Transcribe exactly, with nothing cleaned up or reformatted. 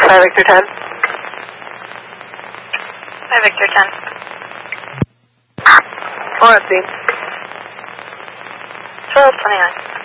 five Victor ten. five Victor ten. four at scene. twelve twenty-nine.